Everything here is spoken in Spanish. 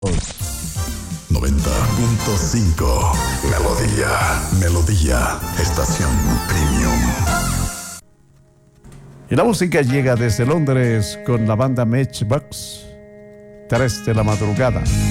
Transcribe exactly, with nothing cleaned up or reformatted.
noventa punto cinco Melodía, Melodía, estación premium. Y la música llega desde Londres con la banda Matchbox. Tres de la madrugada.